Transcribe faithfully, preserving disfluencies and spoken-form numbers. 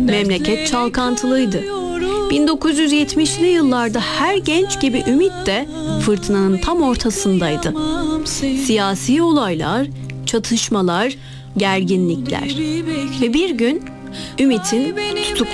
Memleket çalkantılıydı. bin dokuz yüz yetmişli yıllarda her genç gibi Ümit de fırtınanın tam ortasındaydı. Siyasi olaylar, çatışmalar, gerginlikler ve bir gün Ümit'in tutuklanması.